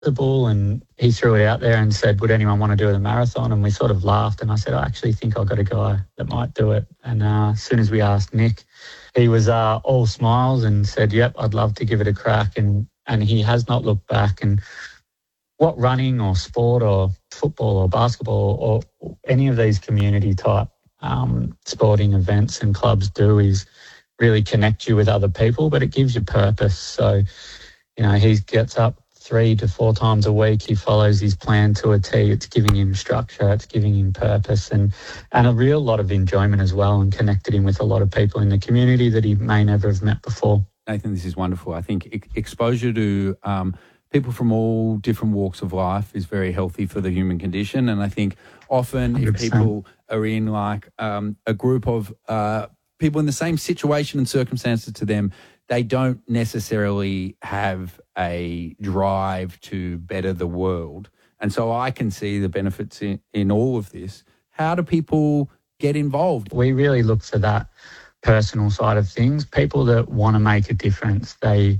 the bull, and he threw it out there and said, would anyone want to do the marathon? And we sort of laughed, and I said, I actually think I've got a guy that might do it. And as soon as we asked Nick, he was all smiles and said, yep, I'd love to give it a crack. And he has not looked back. And what running or sport or football or basketball or any of these community type sporting events and clubs do is really connect you with other people, but it gives you purpose. So, he gets up 3 to 4 times a week. He follows his plan to a T. It's giving him structure. It's giving him purpose and a real lot of enjoyment as well, and connected him with a lot of people in the community that he may never have met before. Nathan, this is wonderful. I think exposure to people from all different walks of life is very healthy for the human condition. And I think often 100%. If people are in like a group of people in the same situation and circumstances to them, they don't necessarily have a drive to better the world. And so I can see the benefits in all of this. How do people get involved? We really look for that personal side of things. People that want to make a difference, they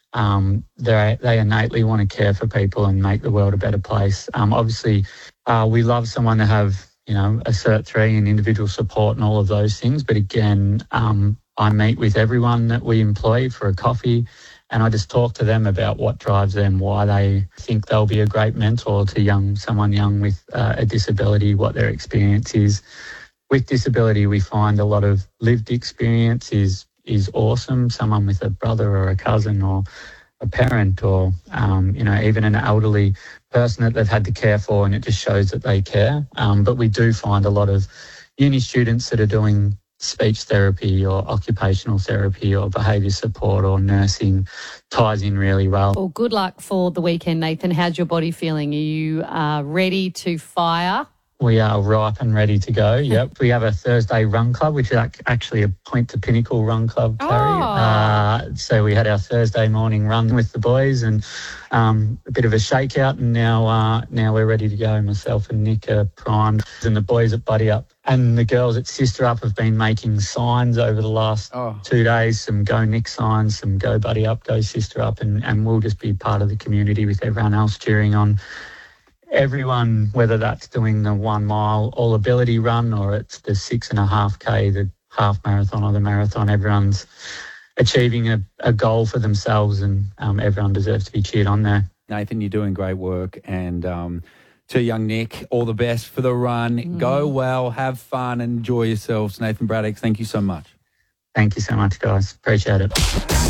innately want to care for people and make the world a better place. Obviously, we love someone to have, a Cert 3 and individual support and all of those things. But again, I meet with everyone that we employ for a coffee, and I just talk to them about what drives them, why they think they'll be a great mentor to someone young with a disability, what their experience is. With disability, we find a lot of lived experience is awesome. Someone with a brother or a cousin or a parent or, even an elderly person that they've had to care for, and it just shows that they care. But we do find a lot of uni students that are doing speech therapy or occupational therapy or behaviour support or nursing ties in really well. Well, good luck for the weekend, Nathan. How's your body feeling? Are you ready to fire? We are ripe and ready to go, yep. We have a Thursday run club, which is actually a Point to Pinnacle run club, Carrie. So we had our Thursday morning run with the boys and a bit of a shakeout, and now we're ready to go. Myself and Nick are primed, and the boys at Buddy Up and the girls at Sister Up have been making signs over the last 2 days, some Go Nick signs, some Go Buddy Up, Go Sister Up, and we'll just be part of the community with everyone else cheering on everyone, whether that's doing the 1 mile all ability run or it's the 6.5K, the half marathon or the marathon. Everyone's achieving a goal for themselves, and everyone deserves to be cheered on there. Nathan, you're doing great work, and to young Nick, all the best for the run. Go well, have fun, enjoy yourselves. Nathan Braddock, thank you so much. Thank you so much, guys. Appreciate it.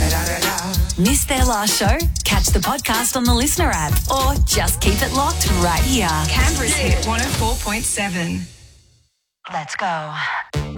Missed their last show? Catch the podcast on the Listener app or just keep it locked right here. Canberra's Hit 104.7. Let's go.